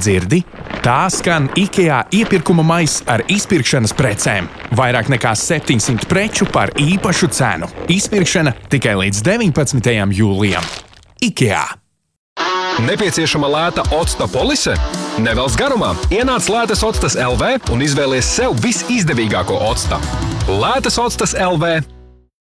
dzirdi? Tā skan IKEA iepirkuma maiss ar izpirkšanas precēm. Vairāk nekā 700 preču par īpašu cenu. Izpirkšana tikai līdz 19. jūlijam. IKEA. Nepieciešama lēta octa polise? Nevelc garumā. Ienāc Lētas Octas LV un izvēlies sev visizdevīgāko octa. Lētas Octas LV.